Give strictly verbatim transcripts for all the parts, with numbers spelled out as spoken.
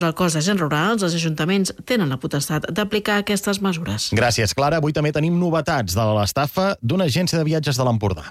el cos d'agents rurals, els ajuntaments tenen la potestat d'aplicar aquestes mesures. Gràcies, Clara. Avui també tenim novetats de l'estafa d'una agència de viatges de l'Empordà.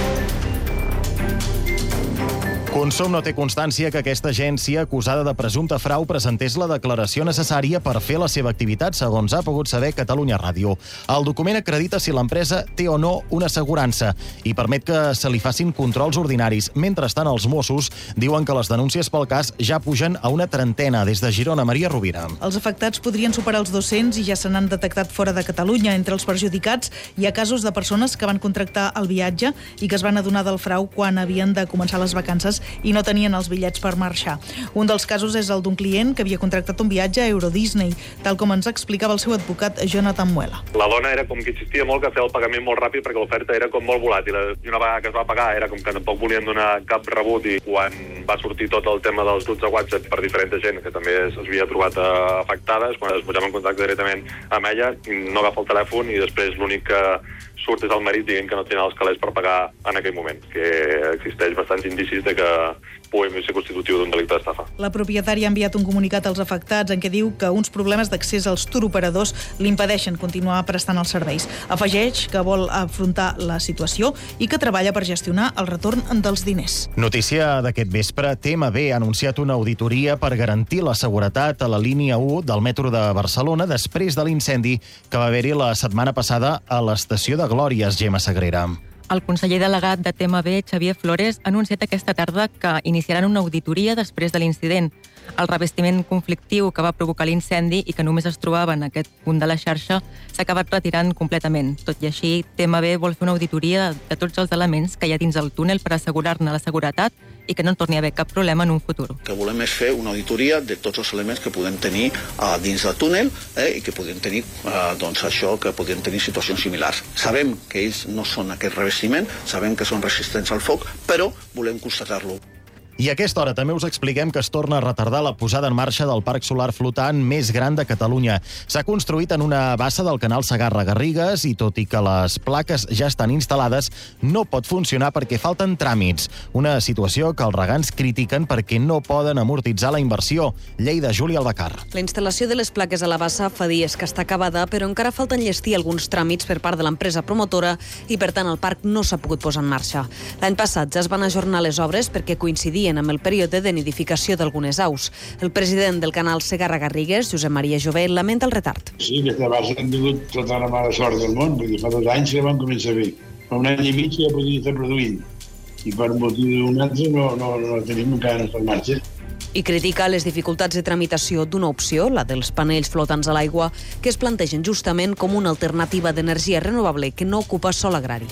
Consum no té constància que aquesta agència, acusada de presumpte frau, presentés la declaració necessària per fer la seva activitat, segons ha pogut saber Catalunya Ràdio. El document acredita si l'empresa té o no una assegurança i permet que se li facin controls ordinaris. Mentrestant, els Mossos diuen que les denúncies pel cas ja pugen a una trentena. Des de Girona, Maria Rovira. Els afectats podrien superar els dos-cents i ja se n'han detectat fora de Catalunya. Entre els perjudicats hi ha casos de persones que van contractar el viatge i que es van adonar del frau quan havien de començar les vacances i no tenien els bitllets per marxar. Un dels casos és el d'un client que havia contractat un viatge a Euro Disney, tal com ens explicava el seu advocat Jonathan Muela. La dona era com que insistia molt que feia el pagament molt ràpid perquè l'oferta era com molt volàtil. I una vegada que es va pagar era com que tampoc volien donar cap rebut, i quan va sortir tot el tema dels grups de WhatsApp per diferent gent que també s'havia trobat afectades, quan es posava en contacte directament amb ella, no agafa el telèfon i després l'únic que surt és el marit dient que no tenen els calés per pagar en aquell moment, que existeix bastants indicis de que pugui ser constitutiu d'un delicte d'estafa. La propietària ha enviat un comunicat als afectats en què diu que uns problemes d'accés als turoperadors l'impedeixen continuar prestant els serveis. Afegeix que vol afrontar la situació i que treballa per gestionar el retorn dels diners. Notícia d'aquest vespre, T M B ha anunciat una auditoria per garantir la seguretat a la línia u del metro de Barcelona després de l'incendi que va haver-hi la setmana passada a l'estació de Glòries, Gemma Sagrera. El conseller delegat de T M B, Xavier Flores, ha anunciat aquesta tarda que iniciaran una auditoria després de l'incident. El revestiment conflictiu que va provocar l'incendi i que només es trobava en aquest punt de la xarxa s'ha acabat retirant completament. Tot i així, T M B vol fer una auditoria de tots els elements que hi ha dins el túnel per assegurar-ne la seguretat i que no torni a haver cap problema en un futur. El que volem és fer una auditoria de tots els elements que podem tenir uh, dins del túnel eh, i que podem tenir uh, doncs això, que podem tenir situacions similars. Sabem que ells no són aquest revestiment, sabem que són resistents al foc, però volem constatar-lo. I a aquesta hora també us expliquem que es torna a retardar la posada en marxa del parc solar flotant més gran de Catalunya. S'ha construït en una bassa del canal Segarra-Garrigues i, tot i que les plaques ja estan instal·lades, no pot funcionar perquè falten tràmits. Una situació que els regants critiquen perquè no poden amortitzar la inversió. Lleida, Júlia Albacar. La instal·lació de les plaques a la bassa fa dies que està acabada, però encara falten llestir alguns tràmits per part de l'empresa promotora i, per tant, el parc no s'ha pogut posar en marxa. L'any passat ja es van ajornar les obres perquè coincidien amb el període de nidificació d'algunes aus. El president del canal Segarra-Garrigues, Josep Maria Jové, lamenta el retard. Sí, aquesta base han tingut tota la mala sort del món, perquè fa dos anys que van començar a fer. Fa un any i mig ja podia estar produint. I per motiu d'un altre no, no, no tenim encara en marxa. I critica les dificultats de tramitació d'una opció, la dels panells flotants a l'aigua, que es plantegen justament com una alternativa d'energia renovable que no ocupa sòl agrari.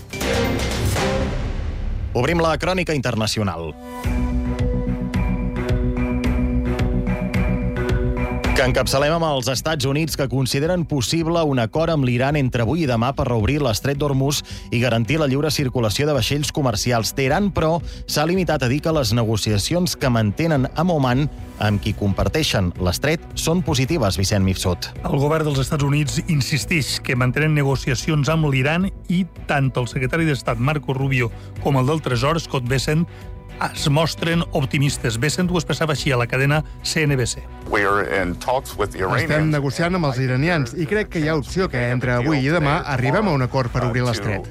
Obrim la crònica internacional. Que encapçalem amb els Estats Units, que consideren possible un acord amb l'Iran entre avui i demà per reobrir l'estret d'Hormuz i garantir la lliure circulació de vaixells comercials. Teheran, però, s'ha limitat a dir que les negociacions que mantenen amb Oman, amb qui comparteixen l'estret, són positives, Vicent Mifsud. El govern dels Estats Units insisteix que mantenen negociacions amb l'Iran i tant el secretari d'Estat Marco Rubio com el del Tresor, Scott Bessent, es mostren optimistes. Bessent ho expressava així a la cadena C N B C. Estem negociant amb els iranians i crec que hi ha opció que entre avui i demà arribem a un acord per obrir l'estret.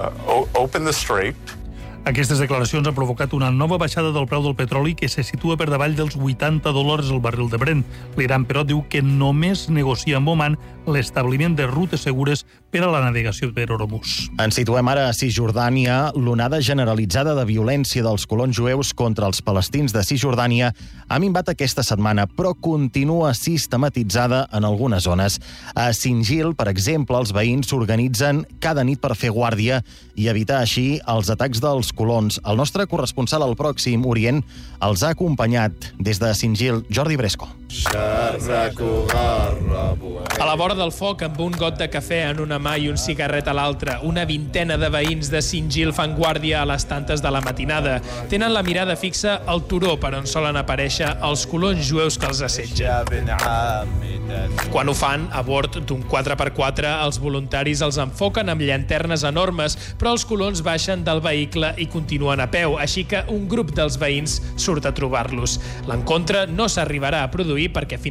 Aquestes declaracions han provocat una nova baixada del preu del petroli que se situa per davall dels vuitanta dòlars el barril de Brent. L'Iran, però, diu que només negocia amb Oman l'establiment de rutes segures per a la navegació per Hormuz. Ens situem ara a Cisjordània. L'onada generalitzada de violència dels colons jueus contra els palestins de Cisjordània ha minvat aquesta setmana, però continua sistematitzada en algunes zones. A Singil, per exemple, els veïns s'organitzen cada nit per fer guàrdia i evitar així els atacs dels colons. El nostre corresponsal al Pròxim Orient els ha acompanyat des de Singil, Jordi Bresco. A la vora del foc, amb un got de cafè en una mà i un cigarret a l'altra, una vintena de veïns de Singil fan guàrdia a les tantes de la matinada. Tenen la mirada fixa al turó per on solen aparèixer els colons jueus que els assetgen. Quan ho fan, a bord d'un quatre per quatre, els voluntaris els enfoquen amb llanternes enormes, però els colons baixen del vehicle i continuen a peu, així que un grup dels veïns surt a trobar-los. L'encontre no s'arribarà a produir perquè fins